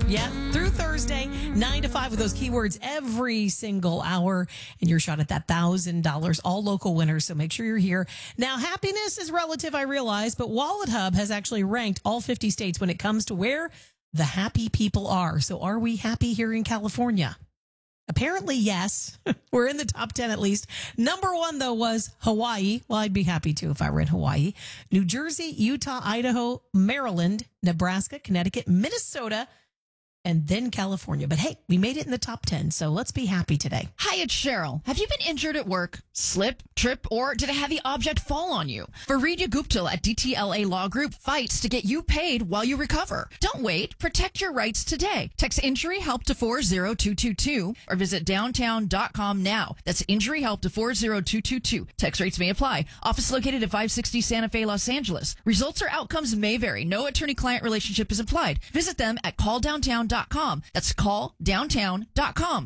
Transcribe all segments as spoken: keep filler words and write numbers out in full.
Yeah, through Thursday, nine to five with those keywords every single hour. And your shot at that one thousand dollars, all local winners. So make sure you're here. Now, happiness is relative, I realize, but Wallet Hub has actually ranked all fifty states when it comes to where the happy people are. So are we happy here in California? Apparently, yes. We're in the top ten at least. Number one, though, was Hawaii. Well, I'd be happy to if I were in Hawaii. New Jersey, Utah, Idaho, Maryland, Nebraska, Connecticut, Minnesota, and then California. But hey, we made it in the top ten, so let's be happy today. Hi, it's Cheryl. Have you been injured at work? Slip, trip, or did a heavy object fall on you? Faridya Gupta at D T L A Law Group fights to get you paid while you recover. Don't wait. Protect your rights today. Text Injury Help to four zero two two two or visit downtown dot com now. That's Injury Help to four zero two two two. Text rates may apply. Office located at five sixty Santa Fe, Los Angeles. Results or outcomes may vary. No attorney-client relationship is implied. Visit them at call downtown dot com. That's call downtown dot com.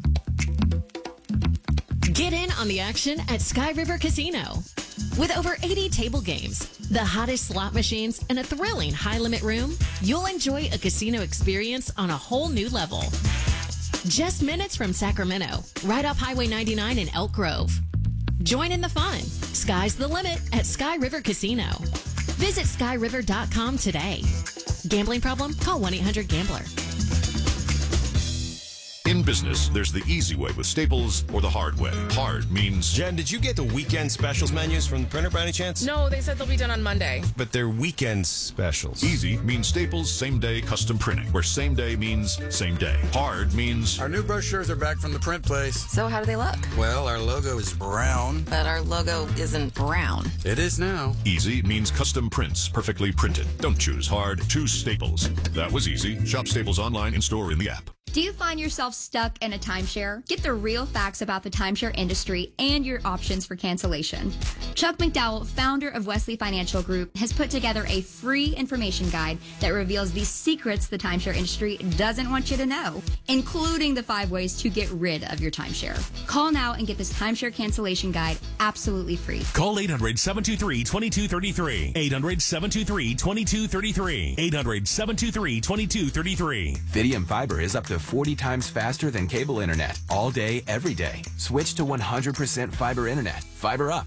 Get in on the action at Sky River Casino. With over eighty table games, the hottest slot machines, and a thrilling high-limit room, you'll enjoy a casino experience on a whole new level. Just minutes from Sacramento, right off Highway ninety-nine in Elk Grove. Join in the fun. Sky's the limit at Sky River Casino. Visit sky river dot com today. Gambling problem? Call one eight hundred gambler. In business, there's the easy way with Staples or the hard way. Hard means... Jen, did you get the weekend specials menus from the printer by any chance? No, they said they'll be done on Monday. But they're weekend specials. Easy means Staples same-day custom printing, where same day means same day. Hard means... Our new brochures are back from the print place. So how do they look? Well, our logo is brown. But our logo isn't brown. It is now. Easy means custom prints, perfectly printed. Don't choose hard, choose Staples. That was easy. Shop Staples online, in-store, in the app. Do you find yourself stuck in a timeshare? Get the real facts about the timeshare industry and your options for cancellation. Chuck McDowell, founder of Wesley Financial Group, has put together a free information guide that reveals the secrets the timeshare industry doesn't want you to know, including the five ways to get rid of your timeshare. Call now and get this timeshare cancellation guide absolutely free. Call eight hundred, seven two three, two two three three. eight hundred, seven two three, two two three three. eight hundred, seven two three, two two three three. Fidium Fiber is up to forty times faster than cable internet, all day, every day. Switch to one hundred percent fiber internet. Fiber up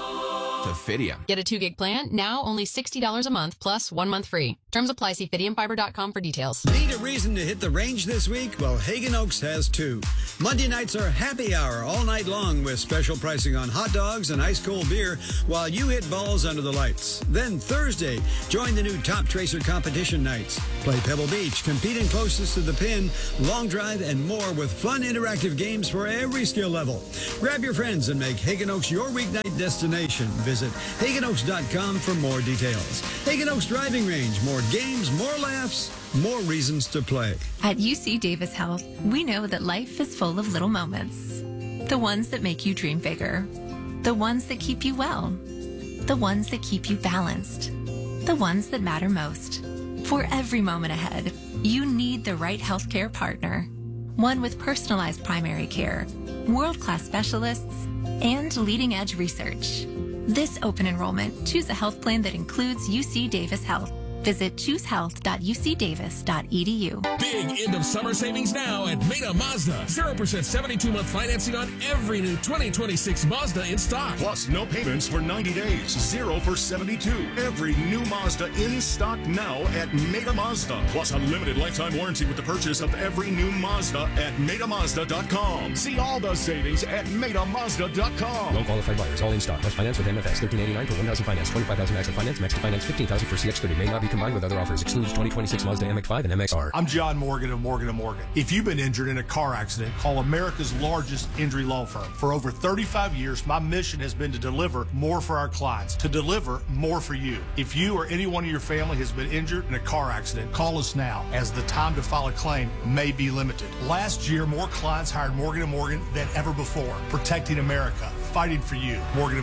to Fidium. Get a two gig plan, now only sixty dollars a month, plus one month free. Terms apply. See fidium fiber dot com for details. Need a reason to hit the range this week? Well, Hagen Oaks has two. Monday nights are happy hour all night long with special pricing on hot dogs and ice cold beer while you hit balls under the lights. Then Thursday, join the new Top Tracer competition nights. Play Pebble Beach, compete in closest to the pin, long drive, and more with fun interactive games for every skill level. Grab your friends and make Hagen Oaks your weeknight destination. Visit hagen oaks dot com for more details. Hagen Oaks Driving Range, more games, more laughs, more reasons to play. At U C Davis Health, we know that life is full of little moments. The ones that make you dream bigger. The ones that keep you well. The ones that keep you balanced. The ones that matter most. For every moment ahead, you need the right healthcare partner. One with personalized primary care, world-class specialists, and leading-edge research. This open enrollment, choose a health plan that includes U C Davis Health. Visit choose health dot u c davis dot e d u. Big end of summer savings now at Meda Mazda. zero percent seventy-two month financing on every new twenty twenty-six Mazda in stock. Plus, no payments for ninety days. Zero for seventy-two. Every new Mazda in stock now at Meda Mazda. Plus, unlimited lifetime warranty with the purchase of every new Mazda at meda mazda dot com. See all the savings at meda mazda dot com. Non-qualified buyers, all in stock. Must finance with M F S. thirteen eighty-nine for one thousand finance. twenty-five thousand max finance. Max to finance fifteen thousand for C X thirty. May not be combined with other offers. Excludes twenty twenty-six Mazda M X five and M X R. I'm John Morgan of Morgan and Morgan. If you've been injured in a car accident, call America's largest injury law firm. For over thirty-five years, my mission has been to deliver more for our clients, to deliver more for you. If you or anyone in your family has been injured in a car accident, call us now, as the time to file a claim may be limited. Last year, more clients hired Morgan and Morgan than ever before, protecting America, fighting for you. Morgan and Morgan.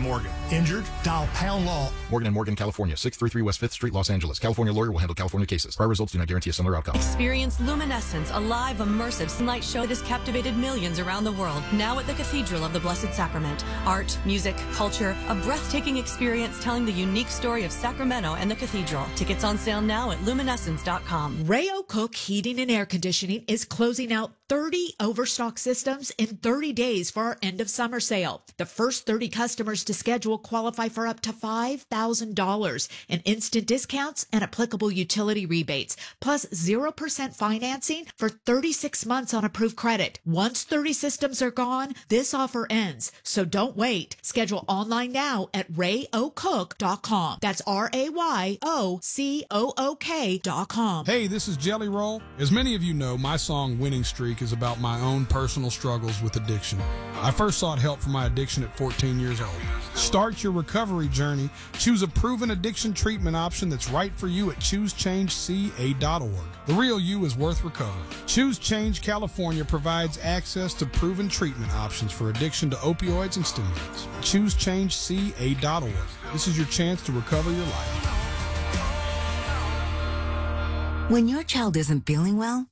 Injured? Dial pound law. Morgan and Morgan, California, six thirty-three West fifth Street, Los Angeles. California lawyer will handle California cases. Prior results do not guarantee a similar outcome. Experience Luminescence, a live, immersive sunlight show that has captivated millions around the world. Now at the Cathedral of the Blessed Sacrament. Art, music, culture, a breathtaking experience telling the unique story of Sacramento and the Cathedral. Tickets on sale now at luminescence dot com. Rayo Cook Heating and Air Conditioning is closing out thirty overstock systems in thirty days for our end of summer sale. The first thirty customers to schedule qualify for up to five thousand dollars in instant discounts and applicable utility rebates, plus zero percent financing for thirty-six months on approved credit. Once thirty systems are gone, this offer ends, so don't wait. Schedule online now at rayo cook dot com. That's R A Y O C O O K dot com. Hey, this is Jelly Roll. As many of you know, my song Winning Streak is about my own personal struggles with addiction. I first sought help for my addiction at fourteen years old. Start your recovery journey. Choose a proven addiction treatment option that's right for you at choose change c a dot org. The real you is worth recovering. Choose Change California provides access to proven treatment options for addiction to opioids and stimulants. choose change c a dot org. This is your chance to recover your life. When your child isn't feeling well,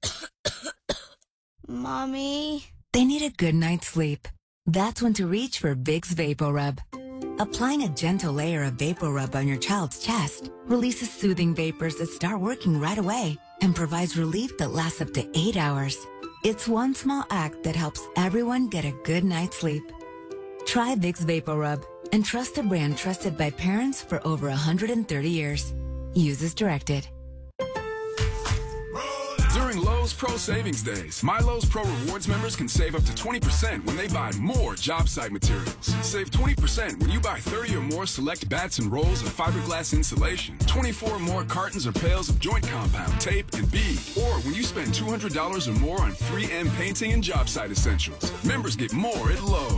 Mommy, they need a good night's sleep. That's when to reach for Vicks VapoRub. Applying a gentle layer of VapoRub on your child's chest releases soothing vapors that start working right away and provides relief that lasts up to eight hours. It's one small act that helps everyone get a good night's sleep. Try Vicks VapoRub and trust a brand trusted by parents for over one hundred thirty years. Use as directed. During Lowe's Pro Savings Days, My Lowe's Pro Rewards members can save up to twenty percent when they buy more job site materials. Save twenty percent when you buy thirty or more select bats and rolls of fiberglass insulation, twenty-four or more cartons or pails of joint compound, tape, and bead, or when you spend two hundred dollars or more on three M painting and job site essentials. Members get more at Lowe's.